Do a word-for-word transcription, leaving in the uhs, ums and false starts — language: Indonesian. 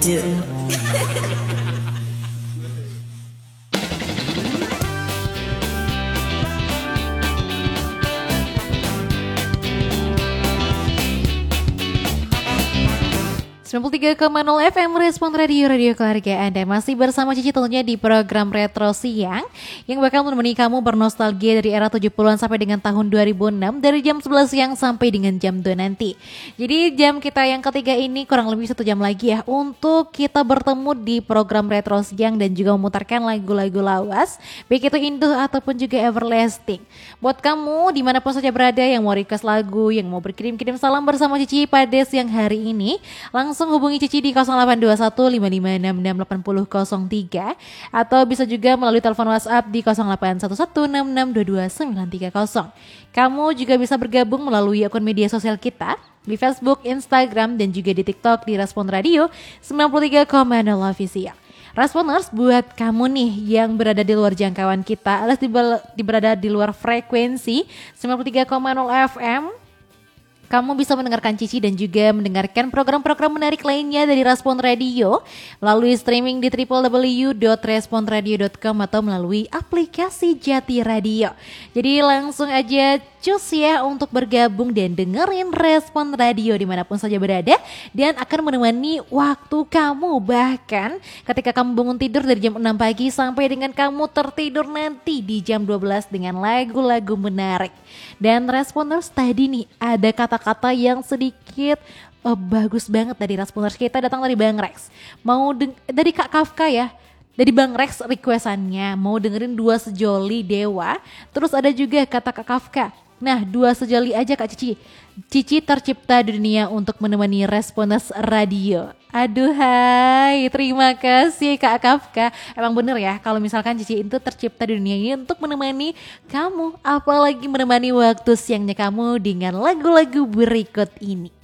do. sembilan puluh tiga koma nol F M Respon Radio, Radio Keluarga Anda. Masih bersama Cici tentunya di program Retro Siang yang bakal menemani kamu bernostalgia dari era tujuh puluhan sampai dengan tahun dua ribu enam, dari jam sebelas siang sampai dengan jam dua nanti. Jadi jam kita yang ketiga ini kurang lebih satu jam lagi ya untuk kita bertemu di program Retro Siang dan juga memutarkan lagu-lagu lawas, baik itu Indo ataupun juga Everlasting. Buat kamu dimanapun saja berada yang mau request lagu, yang mau berkirim-kirim salam bersama Cici pada siang hari ini, langsung hubungi Cici di nol delapan dua satu lima lima enam enam delapan nol nol tiga atau bisa juga melalui telepon WhatsApp di nol delapan satu satu enam enam dua dua sembilan tiga nol. Kamu juga bisa bergabung melalui akun media sosial kita di Facebook, Instagram, dan juga di TikTok di Respon Radio sembilan puluh tiga koma nol Official. Responers, buat kamu nih yang berada di luar jangkauan kita alias di, di berada di luar frekuensi sembilan puluh tiga koma nol F M, kamu bisa mendengarkan Cici dan juga mendengarkan program-program menarik lainnya dari Respon Radio melalui streaming di w w w dot respon radio dot com atau melalui aplikasi Jati Radio. Jadi langsung aja cus ya untuk bergabung dan dengerin Respon Radio dimanapun saja berada dan akan menemani waktu kamu, bahkan ketika kamu bangun tidur dari jam enam pagi sampai dengan kamu tertidur nanti di jam dua belas dengan lagu-lagu menarik. Dan Responers, tadi nih ada kata-kata yang sedikit uh, bagus banget dari Responers kita, datang dari Bang Rex. Mau deng- dari Kak Kafka ya. Dari Bang Rex requestannya mau dengerin Dua Sejoli Dewa. Terus ada juga kata Kak Kafka, nah Dua Sejoli aja Kak Cici. Cici tercipta di dunia untuk menemani Responers Radio. Aduhai, terima kasih Kak Kafka. Emang bener ya kalau misalkan Cici itu tercipta di dunia ini untuk menemani kamu, apalagi menemani waktu siangnya kamu dengan lagu-lagu berikut ini.